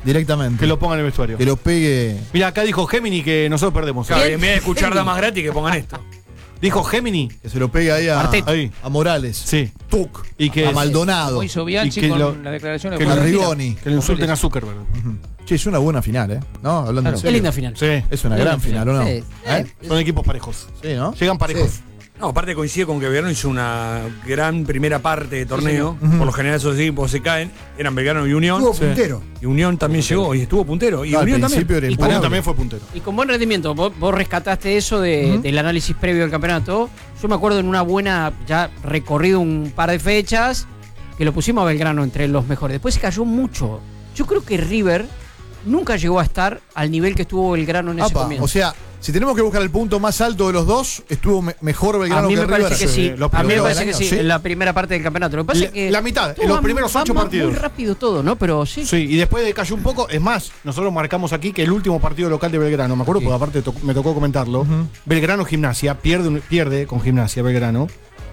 Directamente. Que lo pongan en el vestuario. Que lo pegue. Mira, acá dijo Gemini que nosotros perdemos. Claro, en vez de escuchar damas gratis, que pongan esto. Dijo Gemini. Que se lo pegue ahí a Morales. Sí. Tuc. Y que a Maldonado. Como hizo Bianchi con la declaración de que Juan a Argentina. Rigoni. Que le insulten a Zuckerberg. Che, es una buena final, ¿no? Hablando en Qué serio. linda final. Sí. Es una gran final, ¿o no? Sí. Son equipos parejos. Sí, ¿no? Llegan parejos. Sí. No, aparte coincide con que Belgrano hizo una gran primera parte de torneo. Por lo general esos equipos se caen. Eran Belgrano y Unión. Estuvo puntero. Y Unión también llegó y estuvo puntero. Y No, al Unión principio también. era Y imparable. Unión también fue puntero. Y con buen rendimiento, vos rescataste eso del análisis previo del campeonato. Yo me acuerdo en una buena, ya recorrido un par de fechas, que lo pusimos a Belgrano entre los mejores. Después se cayó mucho. Yo creo que River nunca llegó a estar al nivel que estuvo Belgrano en ese comienzo. O sea, si tenemos que buscar el punto más alto de los dos, estuvo mejor Belgrano a mí que me River. parece que sí. Los A mí me primeros parece del que año, sí, sí. en la primera parte del campeonato. Lo que pasa es que La mitad, todo en los va- primeros va 8 muy partidos. rápido todo, ¿no? Pero sí. Sí, y después decayó un poco. Es más, nosotros marcamos aquí que el último partido local de Belgrano, me acuerdo, porque aparte me tocó comentarlo. Belgrano Gimnasia, pierde con Gimnasia Belgrano.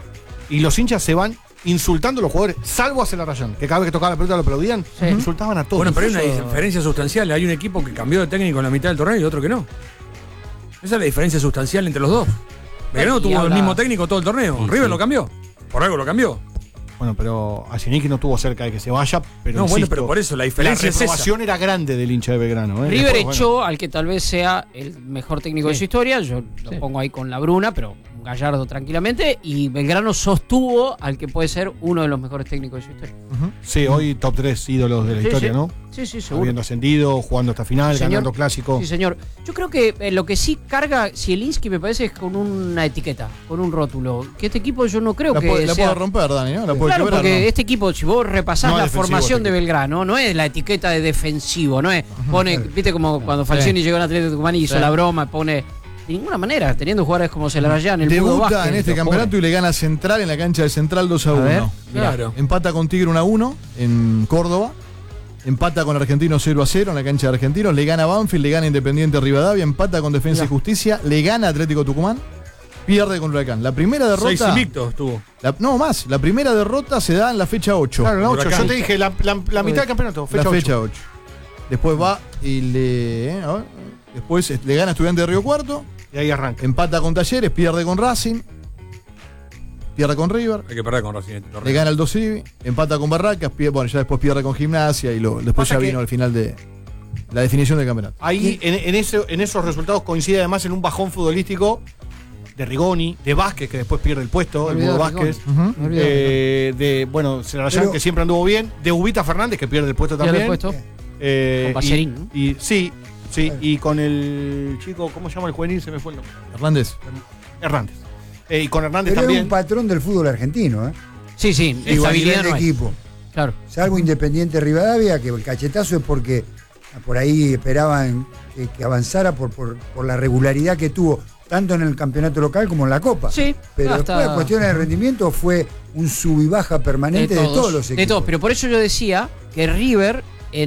Y los hinchas se van insultando a los jugadores, salvo a Celarayán, que cada vez que tocaba la pelota lo aplaudían, insultaban a todos. Bueno, pero hay una Eso- diferencia sustancial. Hay un equipo que cambió de técnico en la mitad del torneo y otro que no. Esa es la diferencia sustancial entre los dos. Belgrano Y tuvo habla- el mismo técnico todo el torneo. River lo cambió. Por algo lo cambió. Bueno, pero Asiniki no estuvo cerca de que se vaya, pero No, bueno, insisto, pero por eso la diferencia es esa. reprobación era grande del hincha de Belgrano. River Después, echó bueno. al que tal vez sea el mejor técnico de su historia. Yo lo pongo ahí con la Bruna, pero Gallardo tranquilamente. Y Belgrano sostuvo al que puede ser uno de los mejores técnicos de su historia. Sí, hoy top 3 ídolos de la Sí, historia, sí. ¿no? Sí, sí, seguro. Habiendo ascendido, jugando hasta final, Sí, señor. ganando clásico. Sí, señor. Yo creo que lo que sí carga Zielinski me parece es con una etiqueta, con un rótulo. Que este equipo yo no creo La que puede sea... romper, Dani, ¿no? La puede Claro, quebrar, porque ¿no? este equipo, si vos repasás No es la defensivo formación este de equipo. Belgrano, no es la etiqueta de defensivo, no es, pone, viste como cuando Falcioni llegó al Atlético de Tucumán y hizo la broma, pone, de ninguna manera, teniendo jugadores como Celarayán, el Mudo Debuta Vázquez, en este los campeonato pone. y le gana a Central en la cancha de Central 2-1. ver, Claro. Empata con Tigre 1-1 en Córdoba. Empata con Argentinos 0-0 en la cancha de Argentinos. Le gana a Banfield, le gana Independiente Rivadavia. Empata con Defensa y Justicia. Le gana a Atlético Tucumán. Pierde con Huracán. La primera 6 derrota. invictos tuvo. No más. La primera derrota se da en la fecha 8. Claro, la 8. Huracán. Yo te dije la mitad del campeonato, La fecha 8. fecha 8. Después va y le. a ver, después le gana a Estudiante de Río Cuarto. Y ahí arranca. Empata con Talleres. Pierde con Racing. Pierde con River. Hay que perder con Racing. Le gana el 2 empata con Barracas, bueno, ya después pierde con Gimnasia y después Pasa ya que- vino al final de la definición del campeonato. Ahí en esos resultados coincide además en un bajón futbolístico de Rigoni, de Vázquez, que después pierde el puesto, el Mudo Vázquez. Me olvidé. De, bueno, Celarayán, Pero- que siempre anduvo bien. De Ubita Fernández, que pierde el puesto Pierde también. el puesto. Con Con Ballerín, ¿no? Y sí, y con el chico, ¿cómo se llama el juvenil? Se me fue el nombre. Hernández. Hernández. Y con Hernández Pero es también. un patrón del fútbol argentino, ¿eh? Sí, sí, Digo, a nivel estabilidad de no hay. equipo. Claro. Salvo Independiente Rivadavia, que el cachetazo es porque por ahí esperaban que avanzara por la regularidad que tuvo, tanto en el campeonato local como en la Copa. Sí, Pero hasta- después, cuestiones de rendimiento, fue un sub y baja permanente de todos los equipos. De todos, pero por eso yo decía que River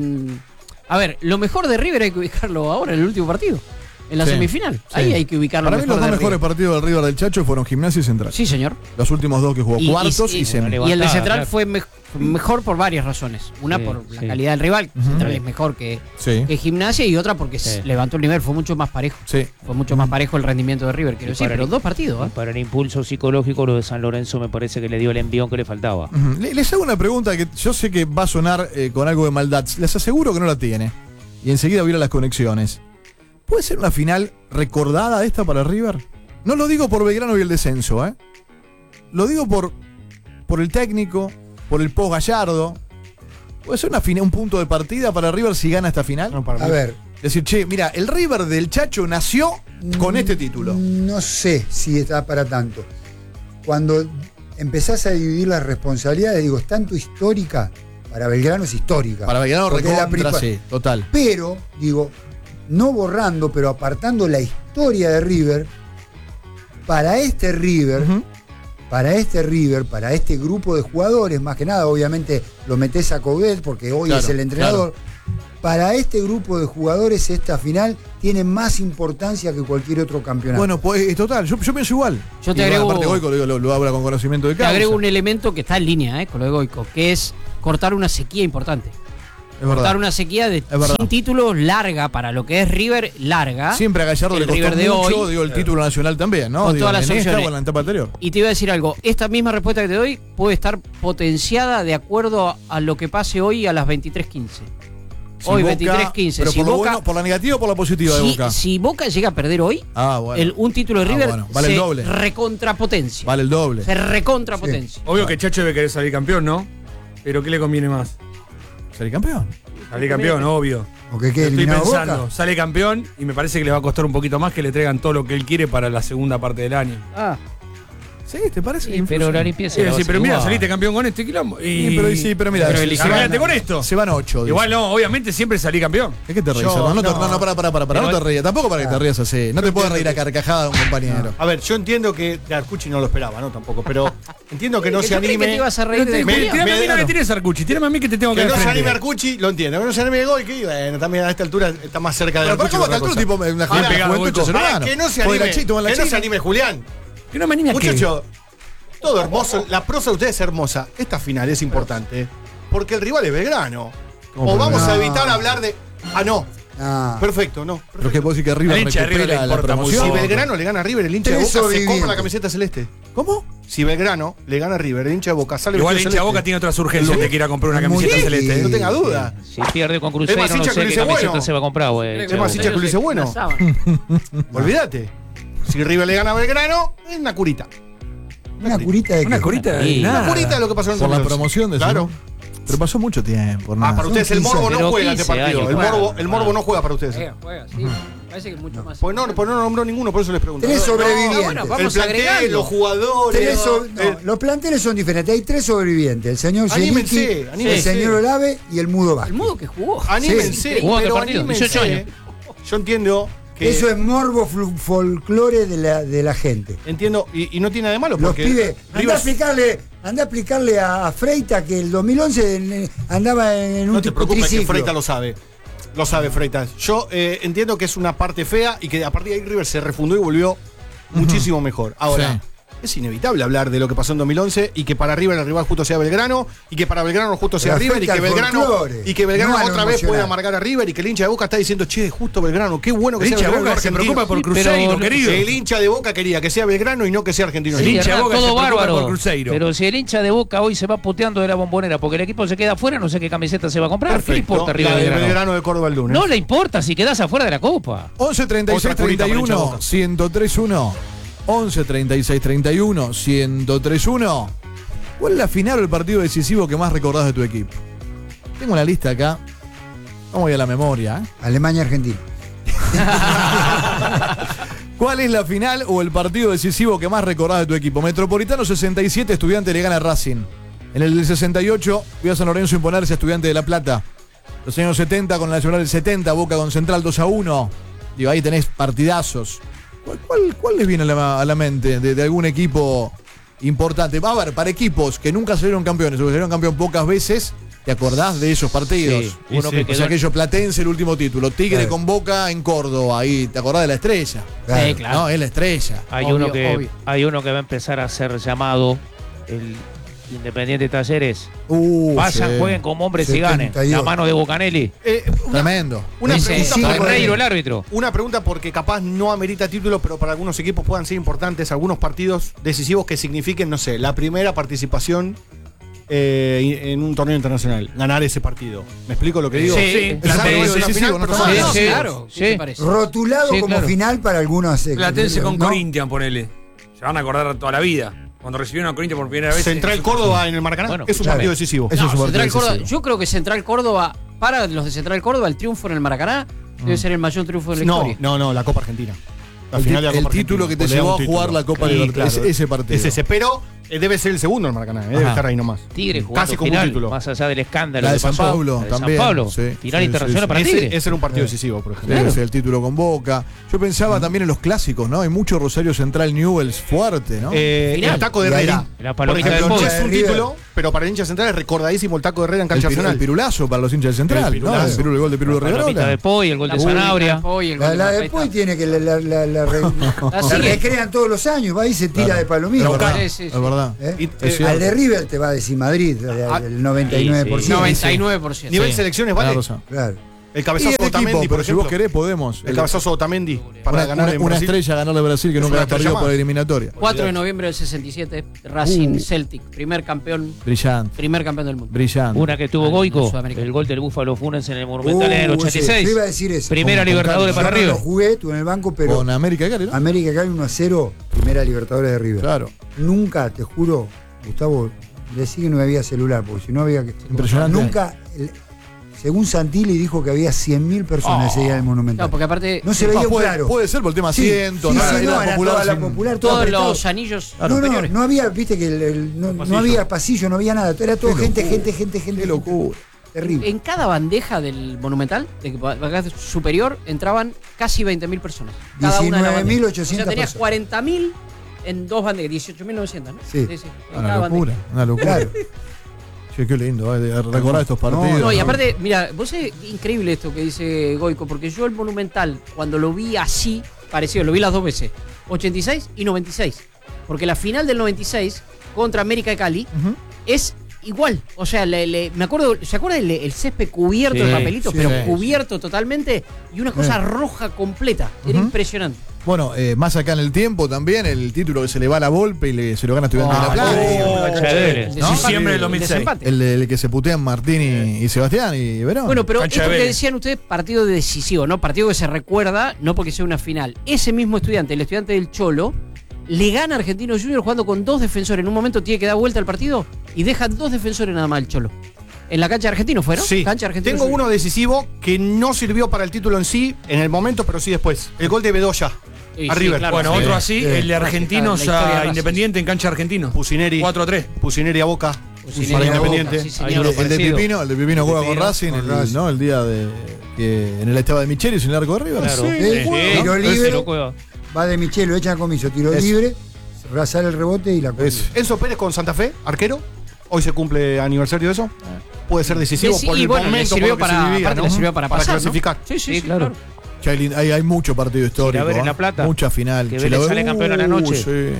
A ver, lo mejor de River hay que ubicarlo ahora en el último partido. En la Sí, semifinal. sí. Ahí hay que ubicarlo Para mí mejor los dos de mejores River. partidos del River del Chacho fueron Gimnasia y Central. Sí, señor. Los últimos dos que jugó, Y- cuartos y, y- semi. Y el de Levantada, Central claro. fue mejor por varias razones. Una Sí, por la sí. calidad del rival. Central es mejor que Sí, Gimnasia, y otra porque Sí. levantó el nivel, fue mucho más parejo. sí. Fue mucho más parejo el rendimiento de River, quiero Y decir, para pero el- dos partidos, ¿eh? Para el impulso psicológico, lo de San Lorenzo me parece que le dio el envión que le faltaba. Ujú. Les hago una pregunta que yo sé que va a sonar con algo de maldad. Les aseguro que no la tiene. Y enseguida voy a ir a las conexiones. ¿Puede ser una final recordada esta para River? No lo digo por Belgrano y el descenso, ¿eh? Lo digo por el técnico, por el post Gallardo. ¿Puede ser un punto de partida para River si gana esta final? No, para A mí. ver, Decir, che, mira, el River del Chacho nació con este título. no sé si está para tanto. Cuando empezás a dividir las responsabilidades, digo, es tanto histórica, para Belgrano es histórica. Para Belgrano Porque es la recontra, principal. sí, total. Pero, digo, no borrando, pero apartando la historia de River, para este River, Ujú. para este grupo de jugadores, más que nada, obviamente lo metés a Coudet porque hoy Claro, es el entrenador. Para este grupo de jugadores, esta final tiene más importancia que cualquier otro campeonato. Bueno, pues total, yo pienso igual. Yo te Y, agrego- aparte, Goico lo habla con conocimiento de Te causa. agrego un elemento que está en línea con lo de Goico, que es cortar una sequía importante. Es verdad. Cortar una sequía de verdad. sin títulos larga para lo que es River, larga. Siempre a Gallardo El le costó River de mucho, hoy, digo, el título nacional también, ¿no? con Digo, todas las en esta opciones. o en la etapa anterior. Y te iba a decir algo, esta misma respuesta que te doy puede estar potenciada de acuerdo a lo que pase hoy a las 23:15. Si Hoy Boca- 23:15. Pero Si por, lo Boca, bueno, ¿por la negativa o por la positiva de Boca? si Boca llega a perder hoy, Ah, bueno. un título de River bueno, vale el se doble. recontrapotencia. Vale el doble. Se recontrapotencia. Obvio que Chacho debe querer salir campeón, ¿no? Pero ¿qué le conviene más? ¿Ser campeón? Salir campeón, obvio. O que quede Estoy eliminado pensando, Boca. sale campeón y me parece que le va a costar un poquito más que le traigan todo lo que él quiere para la segunda parte del año. Ah, Sí, ¿te parece? Sí, pero la limpieza. Sí, la va a sí, hacer pero mira, igual. saliste campeón con este quilombo. Sí, pero mira, Pero se arreglate van- con esto. Se van 8. Igual no, obviamente siempre salí campeón. ¿Es que te reís, Yo- Hernán? No, no. para, no te rías. Tampoco para que te rías así. No te puedes reír a carcajada de un compañero. A ver, yo entiendo que de Arcucci no lo esperaba, ¿no? Tampoco, pero entiendo que no se yo creí que te anime. ibas a reír de Me- Julián. Tírame a mí, no claro. me tires a Arcucci, tírame a mí que te tengo que Que no dar se frente. anime Arcucci, lo entiendo. Que no se anime Gol, que bueno, también a esta altura está más cerca de Pero ¿para Arcucci. cómo que otra calculo, cosa. tipo, una Bien jugada pegado, de juventud, Goico. hermano? Que no se Fue anime, toma la que no se China. anime Julián. Que no me anime a qué. Muchacho, todo hermoso. La prosa de ustedes es hermosa. Esta final es importante. Porque el rival es Belgrano. O vamos a evitar hablar de. Ah, no. Ah. Perfecto, no. Pero es que vos decís que River Al hincha de River recupera le la importa promoción. Si mucho. Belgrano le gana a River, el hincha de Tres Boca se compra sobrevivientes. la camiseta celeste. ¿Cómo? Si Belgrano le gana a River, el hincha de Boca sale Igual el vestido hincha de celeste. Boca tiene otras urgencias de que ir a comprar una Es muy camiseta difícil. celeste. No tenga duda. Si pierde con Cruzeiro, Es más no hincha sé que qué dice, camiseta bueno. se va a comprar, güey. Es más hincha que Luis es bueno. Una sábana. Olvídate. Si River le gana a Belgrano, es una curita. Una curita de Una qué? curita Sí. de Una nada. curita de lo que pasó en el Por la 2011. promoción de Claro. Pero pasó mucho tiempo, Hernán. Para ustedes el morbo no Pero juega este 15 partido. años, El morbo no juega para ustedes. Juega, sí. Parece que mucho más. Pues no nombró ninguno, por eso les pregunto. Tres sobrevivientes. bueno, El vamos plantel, agregando. los jugadores. Tres los planteles son diferentes. Hay tres sobrevivientes. El señor Anímense, Zielinski, el anímense. señor Olave y el Mudo El Vázquez. mudo que jugó. Anímense, Jugó pero otro partido, 18 anímense. Yo entiendo que. Eso es morbo folclore de la gente. Entiendo, y no tiene nada de malo Los porque. pibes. River- Anda a explicarle a Freita que el 2011 andaba en un No te preocupes que triciclo. Freita lo sabe. Lo sabe Freita. Yo entiendo que es una parte fea y que a partir de ahí River se refundó y volvió muchísimo mejor. Ahora, Sí. es inevitable hablar de lo que pasó en 2011 y que para River el rival justo sea Belgrano y que para Belgrano justo sea Pero River afecta al folclore, y que Belgrano no a lo otra vez emocional. pueda amargar a River y que el hincha de Boca está diciendo, che, justo Belgrano, qué bueno que El sea hincha de Belgrano Boca se argentino. preocupa por Sí, Cruzeiro, pero- querido. El hincha de Boca quería que sea Belgrano y no que sea argentino. El Sí, hincha de Hernán, Boca se todo preocupa bárbaro. por Cruzeiro. Pero si el hincha de Boca hoy se va puteando de la Bombonera porque el equipo se queda afuera, no sé qué camiseta se va a comprar. ¿Qué le importa La River de Belgrano? Belgrano de Córdoba el lunes. No le importa si quedás afuera de la Copa. 11 36 Otra curita para el hincha de 31 Boca. 1031 11 36 31 1031. ¿Cuál es la final o el partido decisivo que más recordás de tu equipo? Tengo una lista acá. Vamos a ir a la memoria. Alemania-Argentina. ¿Cuál es la final o el partido decisivo que más recordás de tu equipo? Metropolitano 67, Estudiante le gana a Racing. En el del 68, vio a San Lorenzo imponerse a Estudiante de La Plata. Los años 70 con el Nacional del 70, Boca con Central 2-1. Digo, ahí tenés partidazos. ¿Cuál les viene a la mente de algún equipo importante? Va a ver, para equipos que nunca salieron campeones o que salieron campeón pocas veces, ¿te acordás de esos partidos? Sí, Uno ese que, quedó- o sea, aquello Platense, el último título. Tigre Claro. con Boca en Córdoba. Ahí, ¿te acordás de la estrella? Claro. Sí, claro. No, es la estrella. Hay, Obvio, uno que, obvio. hay uno que va a empezar a ser llamado el Independiente Talleres. Vayan, sí. jueguen como hombres y ganen. 72. La mano de Bocanelli. Tremendo. Una Dice, pregunta sí, para- Ferreiro, el árbitro. Una pregunta porque capaz no amerita título, pero para algunos equipos puedan ser importantes, algunos partidos decisivos que signifiquen, no sé, la primera participación en un torneo internacional. Ganar ese partido. ¿Me explico lo que digo? Sí, Quizás sí, no es sí, una sí, final, sí, pero no son está dos. mal. Sí, claro. sí. ¿Qué te parece? Rotulado Sí, como claro. final para algunos. Platense con ¿no? Corinthians, ponele. Se van a acordar toda la vida. Cuando recibieron a Corinthians por primera vez. Central Córdoba en el Maracaná Bueno, es un escúchame. partido decisivo. Eso No, es un partido Central Córdoba, decisivo. yo creo que Central Córdoba, para los de Central Córdoba, el triunfo en el Maracaná debe ser el mayor triunfo de la No, historia. no, la Copa Argentina. La El final de la el Copa título Argentina. que te Pues le da llevó un a jugar título. la Copa Sí, Libertadores. claro. Ese partido. Es ese, pero debe ser el segundo en el Maracaná. Debe Ajá. estar ahí nomás. Tigre jugando Casi como un final, título. más allá del escándalo La de que San pasó. Pablo La de también, San Pablo. sí, Final sí, internacional sí, para Ese, Tigre. ese era un partido decisivo, por ejemplo. Debe ser el título con Boca. Yo pensaba también en los clásicos, ¿no? Hay mucho Rosario Central Newell's fuerte, ¿no? Final. El taco de Y ahí- Herrera. La Por palomita ejemplo, del no fútbol. es un River. título, pero para el hincha central es recordadísimo el taco de Herrera en cancha el nacional. pirulazo para los hinchas del Central, El ¿no? pirulazo. El gol de Pirulo La palomita Riverola. de Poi, el gol de La Sanabria. Poi, el La, gol la de después Paeta. tiene que la sigue. recrean todos los años, va y se tira de palomita. Es verdad, Sí, sí, es sí. verdad. verdad. Y- cierto. Al de River te va a decir Madrid, el 99%. Sí, 99%. Nivel Sí. selecciones, ¿vale? Tenés razón. Claro. El Y cabezazo el de equipo, Otamendi, por pero si vos ejemplo. querés, podemos. El cabezazo de Otamendi para ganar en una Brasil. estrella ganarle a Brasil que Es nunca una ha perdido estrella por más. eliminatoria. 4 de noviembre del 67, Racing Celtic, primer campeón Brillante, del mundo. brillante. Una que tuvo Ah, Goico, Sudamericana. el gol del Búfalo Funes en el Monumental en el 86. Yo iba a decir eso. Primera Con Libertadores Carlos. para Yo no River. lo jugué, estuve en el banco, pero Con América de Cali, ¿no? América cae 1-0, primera Libertadores de River. Claro. Nunca, te juro, Gustavo, decí que no había celular, porque si no había que. Impresionante. Nunca, según Santilli dijo que había 100.000 personas ese día en el Monumental. Claro, porque aparte No se veía un puede, claro. puede ser por el tema Sí, asiento, sí, ¿no? sí, Era no, era popular toda la sin- popular, todo todos apretado. los anillos. No había, viste que no había pasillo, no había nada. Era todo Qué gente. Qué locura. Terrible. En cada bandeja del Monumental, de bandeja superior, entraban casi 20.000 personas. Cada una de las bandejas. 19.800 O sea, tenías personas. 40.000 en dos bandejas, 18.900, ¿no? Sí. en Una cada locura, bandeja. una locura. Claro. Che, qué lindo, de recordar estos partidos. No, y aparte, mira, vos es increíble esto que dice Goico, porque yo el Monumental, cuando lo vi así, parecido, lo vi las dos veces, 86 y 96. Porque la final del 96 contra América de Cali es igual. O sea, me acuerdo, ¿se acuerda el césped cubierto de Sí, papelitos? sí, pero sí. cubierto totalmente y una cosa roja completa. Era impresionante. Bueno, más acá en el tiempo también, el título que se le va a la Volpe y se lo gana Estudiante de La Plata. Cancha de Vélez. El ¿No? Diciembre del el 2006. desempate. El que se putean Martín y Sebastián y Verón. Bueno, pero Cancha esto de que Vélez. decían ustedes, partido decisivo, ¿no? Partido que se recuerda, no porque sea una final. Ese mismo estudiante, el estudiante del Cholo, le gana a Argentinos Juniors jugando con dos defensores. En un momento tiene que dar vuelta al partido y deja dos defensores nada más el Cholo. En la cancha de Argentinos fue, ¿no? Sí. Cancha de Argentinos Tengo Juniors. uno decisivo que no sirvió para el título en sí en el momento, pero sí después. El gol de Bedoya Sí, a sí, River. claro. Bueno, Sí. otro así, el de Argentinos La historia de a Racing. Independiente en cancha Argentino. Pusineri. 4-3. Pusineri a Boca. Pusineri para a Boca, Independiente. sí, Hay señor. uno el de parecido. Pipino, juega con Pipino, Racing, con Racing. ¿no? El día de que en el estado de Michelis en el arco de River. Claro. Sí. Tiro Ese libre, lo juega. va de Michel, lo echan a comiso, tiro Eso. libre, sale el rebote y la cosa. Eso. Enzo Pérez con Santa Fe, arquero. Hoy se cumple aniversario de eso. Puede ser decisivo Sí, por y el bueno, le momento sirvió por lo que para- se vivía, aparte ¿no? le sirvió para pasar, ¿no? clasificar. Sí, Sí, claro. Hay mucho partido histórico. ver en ¿eh? La Plata. Mucha final. Que Vélez sale campeón a la noche.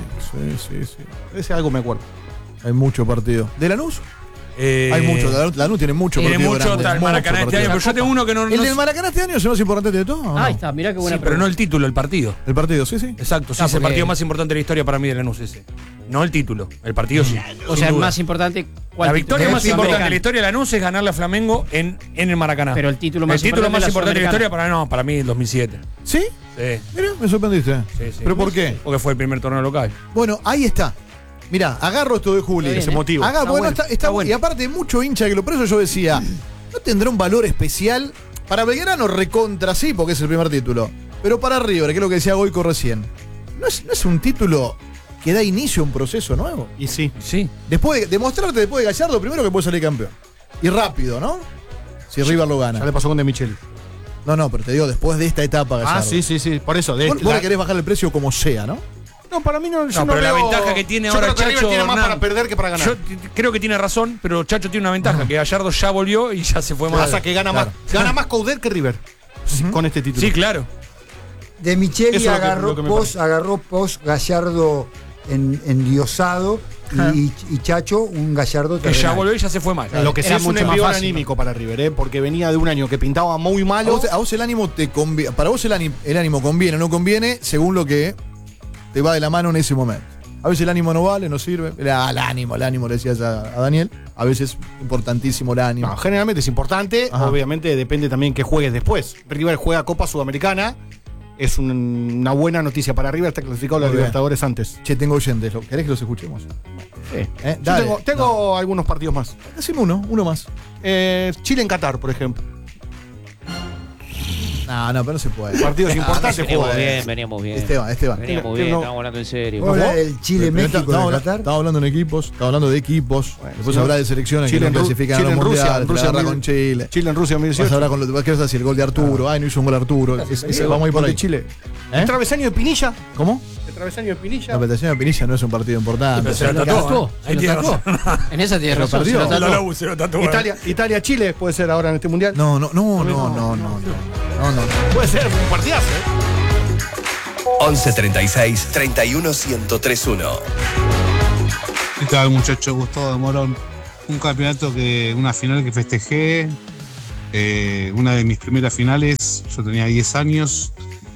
Sí. Ese algo me acuerdo. Hay mucho partido. ¿De Lanús? Hay mucho. Lanús tiene mucho Tiene partido. mucho grande, hasta el mucho Maracaná este partido. año, pero yo tengo uno que no. ¿El no del Maracaná este año es el más importante de todo? ¿o no? Ahí está, mirá qué buena sí, pero no pregunta. el título, el partido. El partido, sí. Exacto, sí, Ah, es el porque- partido más importante de la historia para mí de Lanús ese. No el título, el partido sí. O sin sea, el duda. más importante. ¿cuál La título? victoria El más importante de Sudamericano. la historia de Lanús es ganarle a Flamengo en el Maracaná. Pero el título más título más importante de la Sudamericana. historia para mí el 2007. ¿Sí? Sí. Mira, me sorprendiste. Sí, sí. ¿Pero por qué? Porque fue el primer torneo local. Bueno, ahí está. Mirá, agarro esto de Juli. Está bien, Ese ¿eh? motivo. Está Bueno, bueno, está está bueno. Y aparte, mucho hincha que lo. Por eso yo decía, ¿no tendrá un valor especial? Para Belgrano recontra sí, porque es el primer título. Pero para River, que es lo que decía Goico recién, ¿no es un título que da inicio a un proceso nuevo? Y sí. Sí. Después de demostrarte después de Gallardo, primero que puede salir campeón. Y rápido, ¿no? Si River lo gana. Ya le pasó con De Michel. No, pero te digo, después de esta etapa, Gallardo. sí. Por eso. Vos le querés bajar el precio como sea, ¿no? No, para mí no. Yo No, pero la veo- ventaja que tiene yo ahora creo que River Chacho tiene más Hernán- para perder que para ganar. Yo creo que tiene razón, pero Chacho tiene una ventaja, que Gallardo ya volvió y ya se fue más. Pasa que gana Claro. más. Gana más Coudet que River. Con este título. Sí, claro. De Micheli Eso es lo que me agarró pos Gallardo endiosado y Chacho un Gallardo Que ya terrenal. volvió y ya se fue más. Lo que sí Era es un mucho más envión fácil. anímico para River, porque venía de un año que pintaba muy malo. A vos el ánimo te conviene. Para vos el ánimo conviene o no conviene según lo que te va de la mano en ese momento. A veces el ánimo no vale, no sirve. El ánimo, le decías a Daniel. A veces importantísimo el ánimo. No, generalmente es importante. Ajá. Obviamente depende también que juegues después. River juega Copa Sudamericana. Es una buena noticia para River. Está clasificado a los Muy bien. Libertadores antes. Che, tengo oyentes. ¿Querés que los escuchemos? Yo Dale. tengo algunos partidos más. Decime uno más. Chile en Qatar, por ejemplo. No, pero no se puede. Partidos importantes. Veníamos juega. bien, veníamos bien. Esteban. Veníamos bien, no. estamos hablando en serio. Vos hablás del Chile-México Estamos de Qatar. hablando en equipos, estamos hablando de equipos. Después sí, habrá de selecciones Chile que en no Ru- clasifican a Chile los en Rusia, mundiales. Rusia Rusia en con Chile. Chile en Rusia Vas 2018. ahora con lo que vas a decir, el gol de Arturo. Ay, no hizo un gol Arturo. Vamos a ir por ahí. Chile. ¿Eh? El travesaño de Pinilla. ¿Cómo? El travesaño de Pinilla. La petición de Pinilla no es un partido importante. Pero se lo Se lo tatuó. tatuó, se Ahí lo tiene tatuó. razón. En esa tiene Pero razón. perdió. se lo tatuó. Se lo tatuó. Italia-Chile puede ser ahora en este mundial. No. Puede ser un partidazo, 11 36 31 1031. ¿Qué tal, muchachos? Gustavo de Morón. Una final que festejé, una de mis primeras finales, yo tenía 10 años,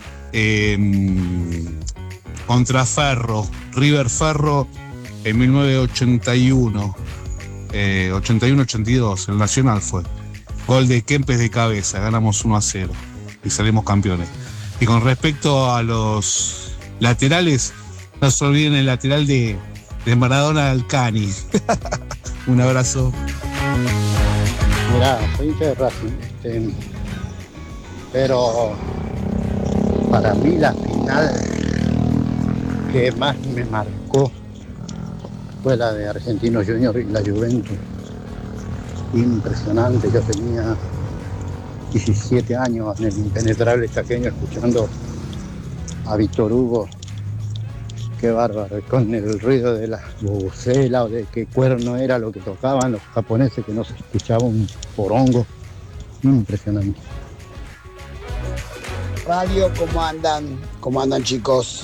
contra Ferro, River Ferro, en 1981, 81-82, el Nacional fue. Gol de Kempes de cabeza, ganamos 1-0 y salimos campeones. Y con respecto a los laterales, no se olviden el lateral de Maradona al Cani. Un abrazo. Mirá, soy hincha de Racing, pero para mí la final que más me marcó fue la de Argentinos Juniors y la Juventus. Impresionante, yo tenía 17 años en el impenetrable chaqueño escuchando a Víctor Hugo. Qué bárbaro, con el ruido de la bubucela o de qué cuerno era lo que tocaban los japoneses, que no se escuchaba un porongo. Impresionante. Radio, ¿cómo andan? ¿Cómo andan, chicos?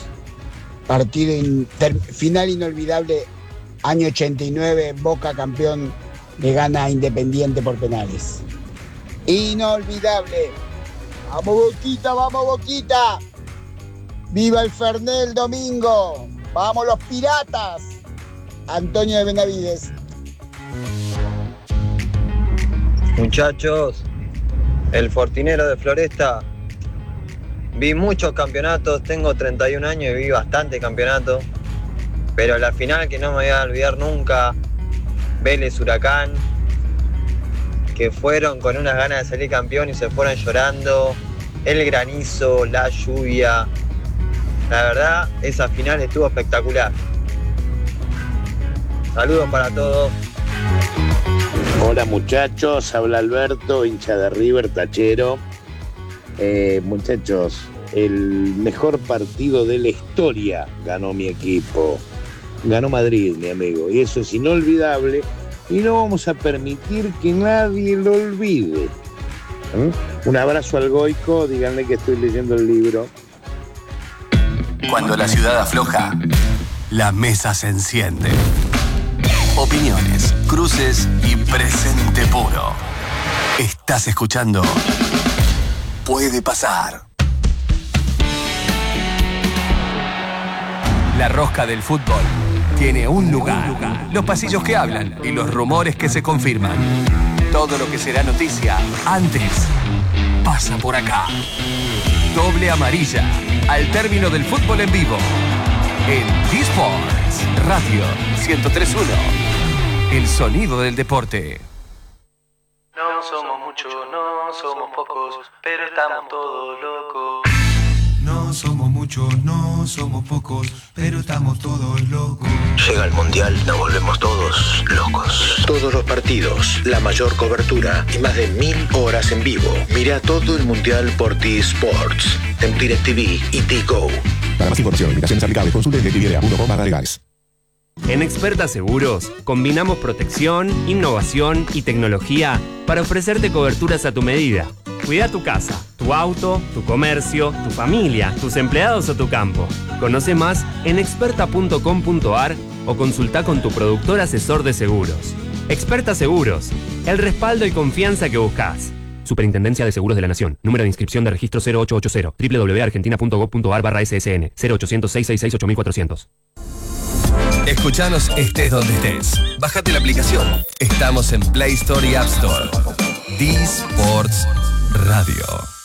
Final inolvidable, año 89, Boca campeón, le gana a Independiente por penales. Inolvidable. ¡Vamos, Boquita, vamos, Boquita! ¡Viva el Fernet el domingo! ¡Vamos los piratas! Antonio de Benavides. Muchachos, el Fortinero de Floresta. Vi muchos campeonatos, tengo 31 años y vi bastante campeonatos. Pero la final que no me voy a olvidar nunca, Vélez Huracán, que fueron con unas ganas de salir campeón y se fueron llorando. El granizo, la lluvia. La verdad, esa final estuvo espectacular. Saludos para todos. Hola muchachos, habla Alberto, hincha de River, tachero. Muchachos, el mejor partido de la historia ganó mi equipo. Ganó Madrid, mi amigo, y eso es inolvidable y no vamos a permitir que nadie lo olvide. Un abrazo al Goico, díganle que estoy leyendo el libro. Cuando la ciudad afloja, la mesa se enciende. Opiniones, cruces y presente puro. Estás escuchando Puede Pasar. La rosca del fútbol tiene un lugar. Los pasillos que hablan y los rumores que se confirman. Todo lo que será noticia antes pasa por acá. Doble amarilla, al término del fútbol en vivo. En D-Sports Radio 103.1. El sonido del deporte. No somos muchos, no somos pocos, pero estamos todos locos. No somos muchos, no somos pocos, pero estamos todos locos. Llega el Mundial, nos volvemos todos locos. Todos los partidos, la mayor cobertura y más de 1000 horas en vivo. Mira todo el Mundial por T-Sports, en DirecTV y T-Go. Para más información, limitaciones aplicables, consulte directv.com/legales. En Experta Seguros, combinamos protección, innovación y tecnología para ofrecerte coberturas a tu medida. Cuida tu casa, tu auto, tu comercio, tu familia, tus empleados o tu campo. Conoce más en experta.com.ar o consulta con tu productor asesor de seguros. Experta Seguros, el respaldo y confianza que buscas. Superintendencia de Seguros de la Nación. Número de inscripción de registro 0880. www.argentina.gov.ar/SSN. 0800-666-8400. Escuchanos estés donde estés. Bájate la aplicación. Estamos en Play Store y App Store. D-Sports Radio.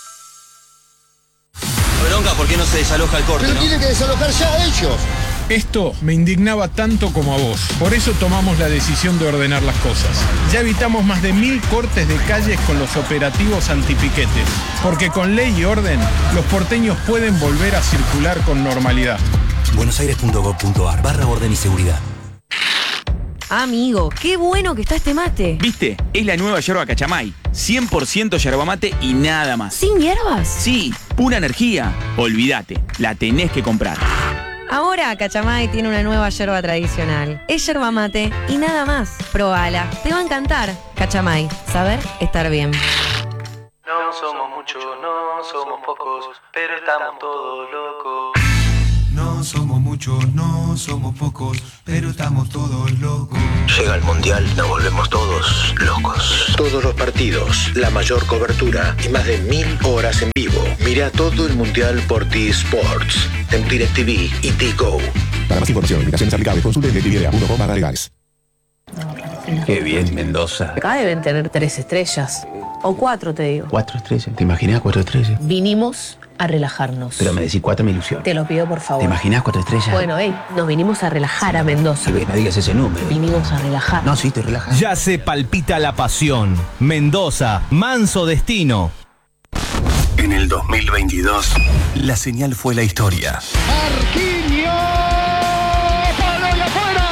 Bronca, ¿por qué no se desaloja el corte? Pero ¿no? tienen que desalojar ya ellos. Esto me indignaba tanto como a vos. Por eso tomamos la decisión de ordenar las cosas. Ya evitamos más de 1000 cortes de calles con los operativos antipiquetes. Porque con ley y orden, los porteños pueden volver a circular con normalidad. buenosaires.gov.ar/orden y seguridad. Amigo, qué bueno que está este mate. ¿Viste? Es la nueva yerba Cachamay. 100% yerba mate y nada más. ¿Sin hierbas? Sí, pura energía. Olvídate, la tenés que comprar. Ahora Cachamay tiene una nueva yerba tradicional. Es yerba mate y nada más. Probala, te va a encantar. Cachamay, saber estar bien. No somos muchos, no somos pocos, pero estamos todos locos. No somos muchos, no no somos pocos, pero estamos todos locos. Llega el Mundial, nos volvemos todos locos. Todos los partidos, la mayor cobertura y más de 1000 horas en vivo. Mira todo el Mundial por T-Sports, en DirecTV y T-Go. Para más información, invitaciones aplicables, consulte DirecTV.com/legales. Qué bien, Mendoza. Acá deben tener 3 estrellas. O 4, te digo. 4 estrellas. ¿Te imaginas 4 estrellas? Vinimos a relajarnos. Pero me decís 4, me ilusiona. Te lo pido, por favor. ¿Te imaginas 4 estrellas? Bueno, nos vinimos a relajar a Mendoza. No digas ese número. Vinimos a relajar. No, sí, te relajas. Ya se palpita la pasión. Mendoza, manso destino. En el 2022, la señal fue la historia. Marquinhos, ¡palo y afuera!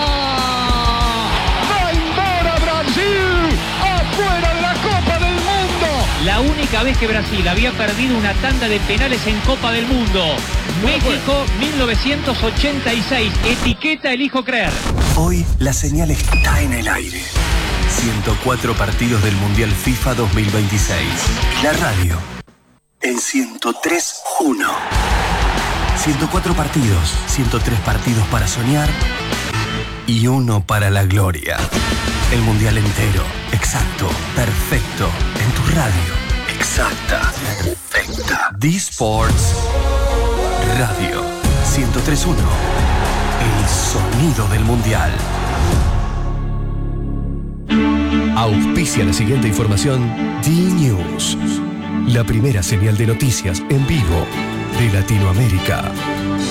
¡Va Brasil! ¡Afuera de la Copa del Mundo! La única vez que Brasil había perdido una tanda de penales en Copa del Mundo. México 1986. Etiqueta elijo creer. Hoy la señal está en el aire. 104 partidos del Mundial FIFA 2026. La radio en 103.1. 104 partidos, 103 partidos para soñar y uno para la gloria. El Mundial entero, exacto, perfecto, en tu radio. Exacta, perfecta. D-Sports Radio 103.1. El sonido del Mundial. Auspicia la siguiente información D-News, la primera señal de noticias en vivo de Latinoamérica.